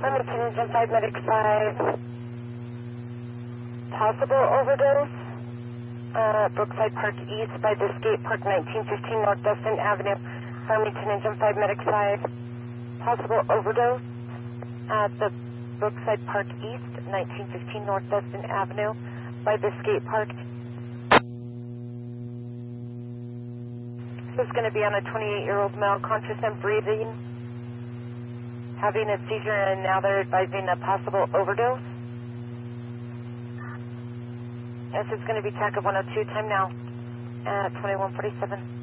Farmington Engine 5, Medic 5. Possible overdose. Brookside Park East by the Skate Park, 1915 North Dustin Avenue. Farmington Engine 5, Medic 5. Possible overdose at the Brookside Park East, 1915 North Dustin Avenue by the Skate Park. This is going to be on a 28-year-old male, conscious and breathing, having a seizure, and now they're advising a possible overdose. This is going to be TAC of 102, time now at 21:47.